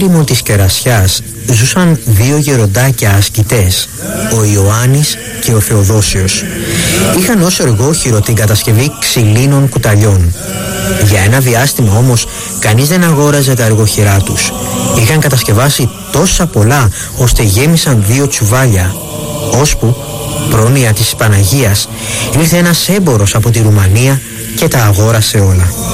έρημο της Κερασιάς ζούσαν δύο γεροντάκια ασκητές, ο Ιωάννης και ο Θεοδόσιος. Είχαν ως εργόχειρο την κατασκευή ξυλίνων κουταλιών. Για ένα διάστημα όμως κανείς δεν αγόραζε τα εργοχειρά τους. Είχαν κατασκευάσει τόσα πολλά ώστε γέμισαν 2 τσουβάλια, ώσπου πρόνοια της Παναγίας ήρθε ένας έμπορος από τη Ρουμανία και τα αγόρασε όλα.